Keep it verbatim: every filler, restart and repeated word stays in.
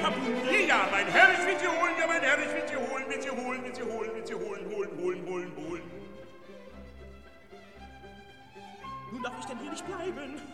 Bunde. Ja, mein Herr, ich will sie holen, ja, mein Herr, ich will sie holen, will sie holen, will sie holen, will sie holen, holen, holen, holen, holen. Nun darf ich denn hier nicht bleiben?